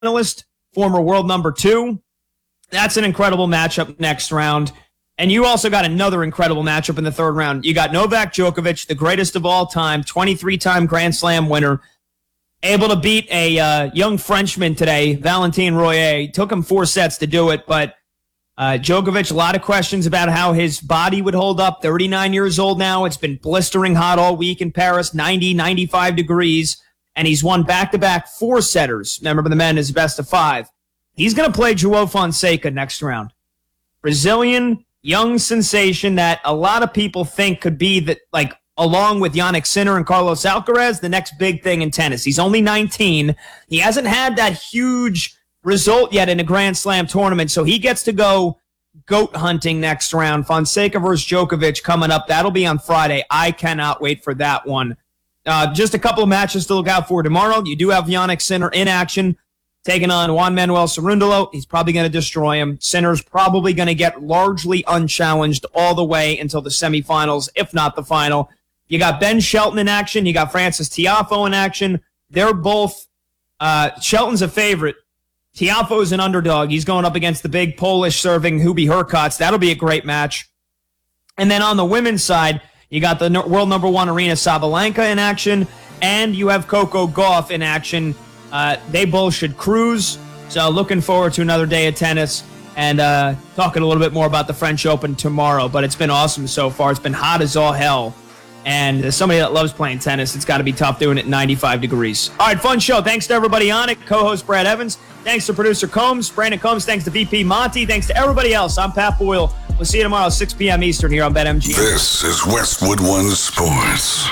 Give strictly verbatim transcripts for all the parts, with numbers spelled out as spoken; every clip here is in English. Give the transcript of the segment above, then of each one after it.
finalist, former world number two. That's an incredible matchup next round. And you also got another incredible matchup in the third round. You got Novak Djokovic, the greatest of all time, twenty-three-time Grand Slam winner, able to beat a uh, young Frenchman today, Valentin Royer. Took him four sets to do it, but uh, Djokovic, a lot of questions about how his body would hold up. thirty-nine years old now. It's been blistering hot all week in Paris, ninety, ninety-five degrees, and he's won back-to-back four-setters. Remember, the men is best of five. He's going to play João Fonseca next round. Brazilian young sensation that a lot of people think could be that, like, along with Jannik Sinner and Carlos Alcaraz, the next big thing in tennis. He's only nineteen. He hasn't had that huge result yet in a Grand Slam tournament, so he gets to go goat hunting next round. Fonseca versus Djokovic coming up. That'll be on Friday. I cannot wait for that one. Uh, just a couple of matches to look out for tomorrow. You do have Jannik Sinner in action, taking on Juan Manuel Cerundolo. He's probably going to destroy him. Sinner's probably going to get largely unchallenged all the way until the semifinals, if not the final. You got Ben Shelton in action. You got Francis Tiafoe in action. They're both, uh, Shelton's a favorite. Tiafoe's an underdog. He's going up against the big Polish serving Hubie Hurkacz. That'll be a great match. And then on the women's side, you got the world number one Aryna Sabalenka in action, and you have Coco Gauff in action. Uh, they both should cruise, so looking forward to another day of tennis and uh, talking a little bit more about the French Open tomorrow. But it's been awesome so far. It's been hot as all hell. And as somebody that loves playing tennis, it's got to be tough doing it at ninety-five degrees. All right, fun show. Thanks to everybody on it. Co-host Brad Evans. Thanks to producer Combs, Brandon Combs. Thanks to V P Monty. Thanks to everybody else. I'm Pat Boyle. We'll see you tomorrow at six p.m. Eastern here on BetMGM. This is Westwood One Sports.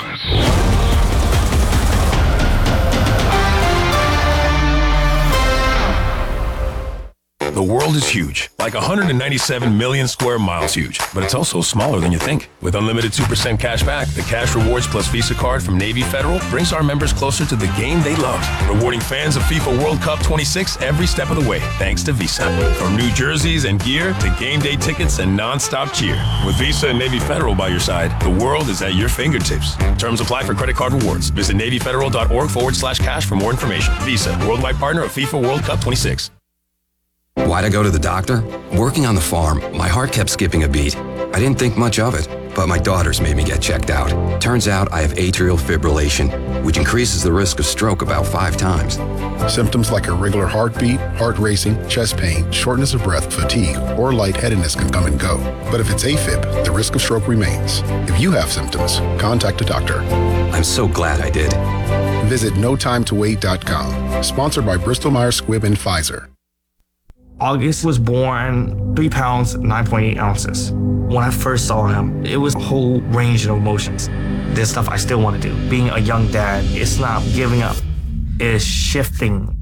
The world is huge, like one hundred ninety-seven million square miles huge, but it's also smaller than you think. With unlimited two percent cash back, the Cash Rewards Plus Visa card from Navy Federal brings our members closer to the game they love, rewarding fans of FIFA World Cup twenty-six every step of the way, thanks to Visa. From new jerseys and gear to game day tickets and non-stop cheer. With Visa and Navy Federal by your side, the world is at your fingertips. Terms apply for credit card rewards. Visit NavyFederal.org forward slash cash for more information. Visa, worldwide partner of FIFA World Cup twenty-six. Why'd I go to the doctor? Working on the farm, my heart kept skipping a beat. I didn't think much of it, but my daughters made me get checked out. Turns out I have atrial fibrillation, which increases the risk of stroke about five times. Symptoms like irregular heartbeat, heart racing, chest pain, shortness of breath, fatigue, or lightheadedness can come and go. But if it's AFib, the risk of stroke remains. If you have symptoms, contact a doctor. I'm so glad I did. Visit no time to wait dot com. Sponsored by Bristol Myers Squibb and Pfizer. August was born three pounds, nine point eight ounces. When I first saw him, it was a whole range of emotions. There's stuff I still want to do. Being a young dad, it's not giving up. It's shifting.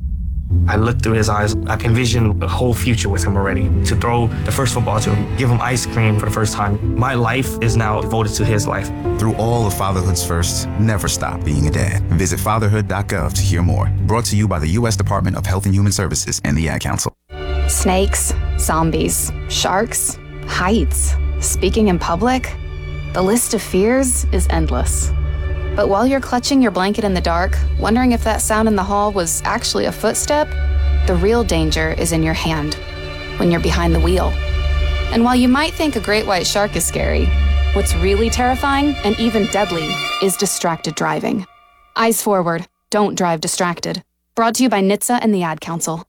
I look through his eyes. I can envision a whole future with him already. To throw the first football to him, give him ice cream for the first time. My life is now devoted to his life. Through all of fatherhood's firsts, never stop being a dad. Visit fatherhood dot gov to hear more. Brought to you by the U S Department of Health and Human Services and the Ad Council. Snakes, zombies, sharks, heights, speaking in public. The list of fears is endless. But while you're clutching your blanket in the dark, wondering if that sound in the hall was actually a footstep, the real danger is in your hand, when you're behind the wheel. And while you might think a great white shark is scary, what's really terrifying and even deadly is distracted driving. Eyes forward, don't drive distracted. Brought to you by N H T S A and the Ad Council.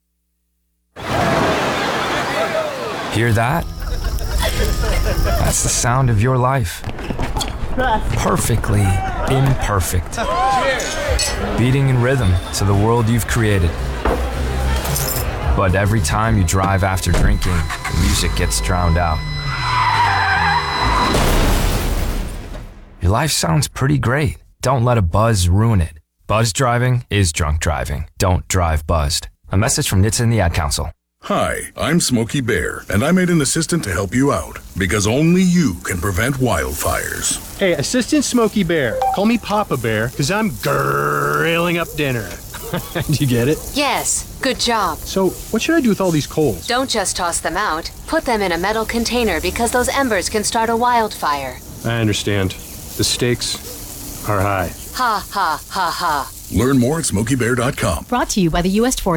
Hear that? That's the sound of your life. Perfectly imperfect. Beating in rhythm to the world you've created. But every time you drive after drinking, the music gets drowned out. Your life sounds pretty great. Don't let a buzz ruin it. Buzz driving is drunk driving. Don't drive buzzed. A message from N H T S A and the Ad Council. Hi, I'm Smokey Bear, and I made an assistant to help you out, because only you can prevent wildfires. Hey, Assistant Smokey Bear, call me Papa Bear, because I'm grilling up dinner. Do you get it? Yes, good job. So, what should I do with all these coals? Don't just toss them out. Put them in a metal container because those embers can start a wildfire. I understand. The stakes are high. Ha, ha, ha, ha. Learn more at smokey bear dot com. Brought to you by the U S Forest